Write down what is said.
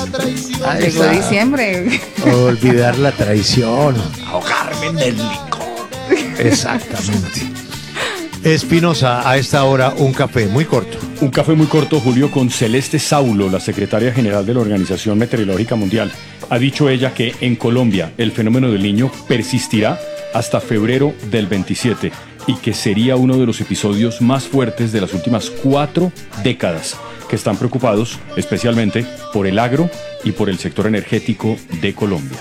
Llegó diciembre. Olvidar la traición. Ahogarme en el licor. Exactamente. Espinosa, a esta hora un café muy corto. Un café muy corto, Julio, con Celeste Saulo, la secretaria general de la Organización Meteorológica Mundial. Ha dicho ella que en Colombia el fenómeno del Niño persistirá hasta febrero del 27 y que sería uno de los episodios más fuertes de las últimas 4 décadas, que están preocupados especialmente por el agro y por el sector energético de Colombia.